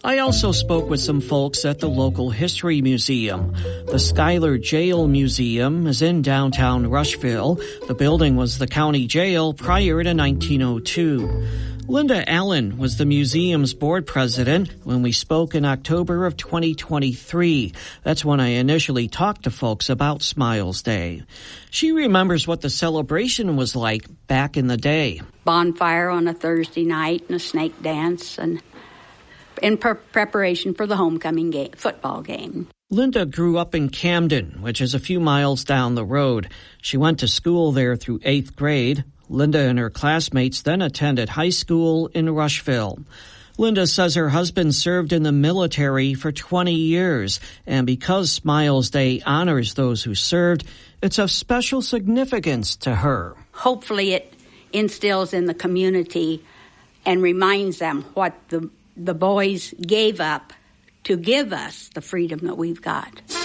I also spoke with some folks at the local history museum. The Schuyler Jail Museum is in downtown Rushville. The building was the county jail prior to 1902. Linda Allen was the museum's board president when we spoke in October of 2023. That's when I initially talked to folks about Smiles Day. She remembers what the celebration was like back in the day. Bonfire on a Thursday night and a snake dance and in preparation for the homecoming football game. Linda grew up in Camden, which is a few miles down the road. She went to school there through 8th grade. Linda and her classmates then attended high school in Rushville. Linda says her husband served in the military for 20 years, and because Smiles Day honors those who served, it's of special significance to her. Hopefully it instills in the community and reminds them what the boys gave up to give us the freedom that we've got.